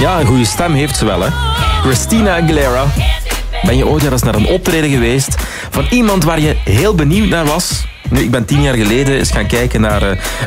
Ja, een goede stem heeft ze wel, hè. Christina Aguilera. Ben je ooit eens naar een optreden geweest van iemand waar je heel benieuwd naar was? Nu, ik ben 10 jaar geleden eens gaan kijken naar